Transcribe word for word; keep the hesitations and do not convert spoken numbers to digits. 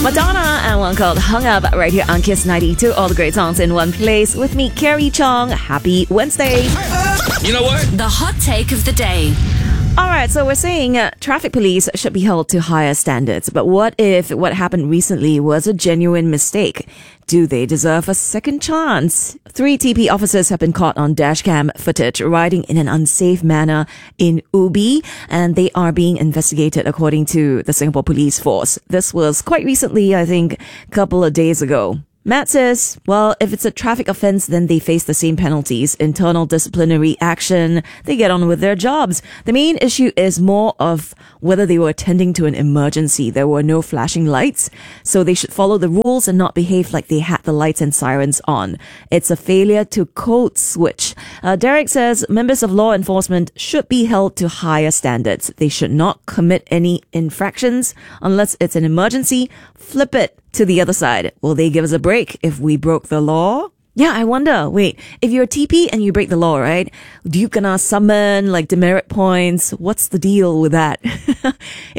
Madonna and one called Hung Up right here on Kiss ninety-two. All the great songs in one place. With me, Carrie Chong. Happy Wednesday. You know what? The hot take of the day. All right, so we're saying uh, traffic police should be held to higher standards. But what if what happened recently was a genuine mistake? Do they deserve a second chance? Three T P officers have been caught on dashcam footage riding in an unsafe manner in Ubi, and they are being investigated according to the Singapore Police Force. This was quite recently, I think, a couple of days ago. Matt says, well, if it's a traffic offense, then they face the same penalties, internal disciplinary action. They get on with their jobs. The main issue is more of whether they were attending to an emergency. There were no flashing lights, so they should follow the rules and not behave like they had the lights and sirens on. It's a failure to code switch. Uh, Derek says members of law enforcement should be held to higher standards. They should not commit any infractions unless it's an emergency. Flip it to the other side. Will they give us a break if we broke the law? Yeah, I wonder. Wait, if you're a T P and you break the law, right? Do you gonna summon like demerit points? What's the deal with that?